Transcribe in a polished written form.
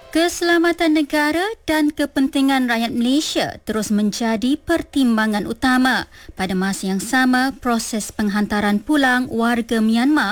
Keselamatan negara dan kepentingan rakyat Malaysia terus menjadi pertimbangan utama. Pada masa yang sama, proses penghantaran pulang warga Myanmar